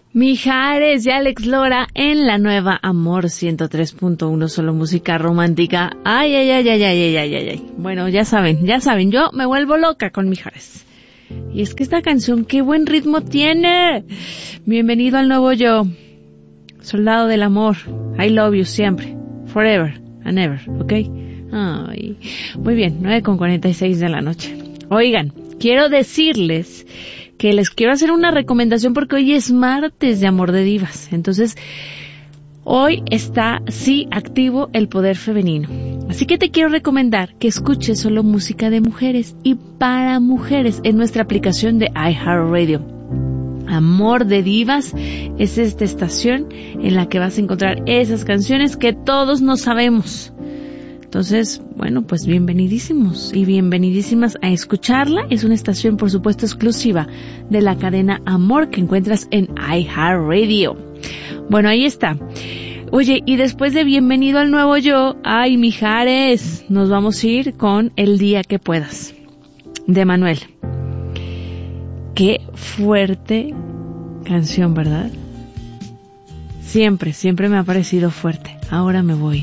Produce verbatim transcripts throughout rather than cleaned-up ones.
Mijares y Alex Lora en la nueva Amor ciento tres punto uno, solo música romántica. Ay, ay, ay, ay, ay, ay, ay, ay. Bueno, ya saben, ya saben, yo me vuelvo loca con Mijares. Y es que esta canción, qué buen ritmo tiene. Bienvenido al nuevo yo. Soldado del amor. I love you siempre. Forever and ever, ¿ok? Ay, muy bien, nueve con cuarenta y seis de la noche. Oigan, quiero decirles que les quiero hacer una recomendación porque hoy es martes de Amor de Divas. Entonces, hoy está, sí, activo el poder femenino. Así que te quiero recomendar que escuches solo música de mujeres y para mujeres en nuestra aplicación de iHeartRadio. Amor de Divas es esta estación en la que vas a encontrar esas canciones que todos no sabemos. Entonces, bueno, pues bienvenidísimos y bienvenidísimas a escucharla. Es una estación, por supuesto, exclusiva de la cadena Amor que encuentras en iHeartRadio. Bueno, ahí está. Oye, y después de Bienvenido al Nuevo Yo, ay, Mijares, nos vamos a ir con El Día que Puedas, de Manuel. Qué fuerte canción, ¿verdad? Siempre, siempre me ha parecido fuerte. Ahora me voy.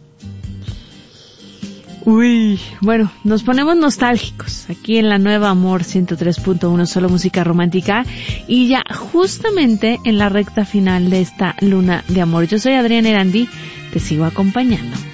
Uy, bueno, nos ponemos nostálgicos aquí en la nueva Amor ciento tres punto uno, solo música romántica, y ya justamente en la recta final de esta luna de amor. Yo soy Adriana Erandi, te sigo acompañando.